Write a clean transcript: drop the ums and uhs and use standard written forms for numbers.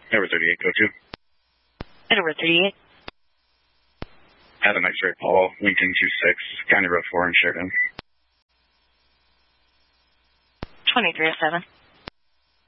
Edward 38, go to. Edward 38. Adam X-ray Paul, Lincoln 26, County Road 4 in Sheridan. 2307.